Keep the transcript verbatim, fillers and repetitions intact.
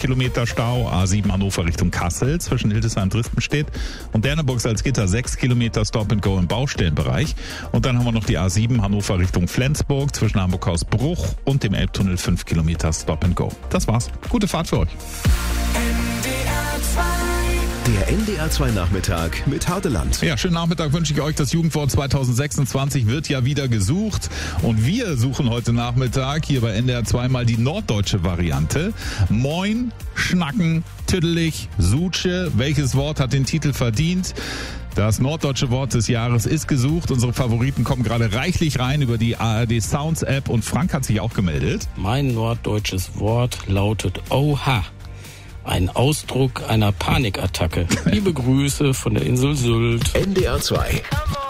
Kilometer Stau. A sieben Hannover Richtung Kassel zwischen Hildesheim und Drispenstedt. Und Derneburg-Salzgitter sechs Kilometer Stop and Go im Baustellenbereich. Und dann haben wir noch die A sieben Hannover Richtung Flensburg zwischen Hamburg-Hausbruch und dem Elbtunnel fünf Kilometer Stop and Go. Das war's. Gute Fahrt für euch. Der N D R zwei Nachmittag mit Hardeland. Ja, schönen Nachmittag wünsche ich euch. Das Jugendwort zwanzig sechsundzwanzig wird ja wieder gesucht. Und wir suchen heute Nachmittag hier bei N D R zwei mal die norddeutsche Variante. Moin, Schnacken, Tüdelig, Sutsche. Welches Wort hat den Titel verdient? Das norddeutsche Wort des Jahres ist gesucht. Unsere Favoriten kommen gerade reichlich rein über die A R D Sounds App. Und Frank hat sich auch gemeldet. Mein norddeutsches Wort lautet Oha. Ein Ausdruck einer Panikattacke. Liebe Grüße von der Insel Sylt. N D R zwei.